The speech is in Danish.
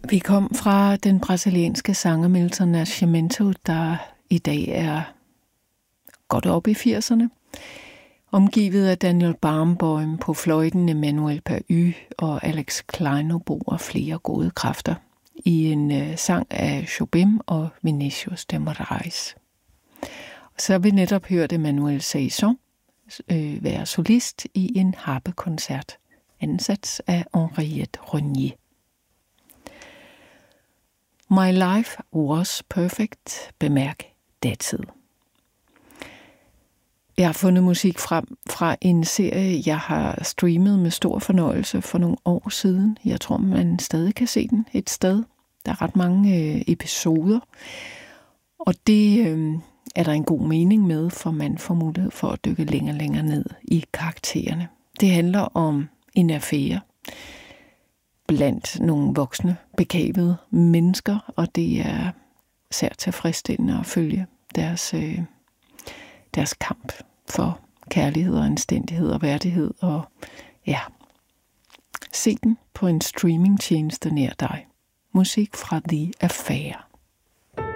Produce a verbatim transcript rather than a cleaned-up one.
Vi kom fra den brasilianske sanger Milton Nascimento, der i dag er godt op i firserne, omgivet af Daniel Barenboim på fløjten, Emmanuel Pahud og Alex Kleinobo og flere gode kræfter i en uh, sang af Jobim og Vinicius de Moraes. Så har vi netop hørt Emmanuel Saison øh, være solist i en harpekoncert, ansats af Henriette Renier. My life was perfect. Bemærk datid. Jeg har fundet musik frem fra en serie, jeg har streamet med stor fornøjelse for nogle år siden. Jeg tror, man stadig kan se den et sted. Der er ret mange øh, episoder, og det øh, er der en god mening med, for man får mulighed for at dykke længere længere ned i karaktererne. Det handler om en affære blandt nogle voksne, begavede mennesker, og det er særligt tilfredsstillende at følge deres, øh, deres kamp for kærlighed og anstændighed og værdighed, og ja, se den på en streamingtjeneste nær dig. Musik fra The Affair.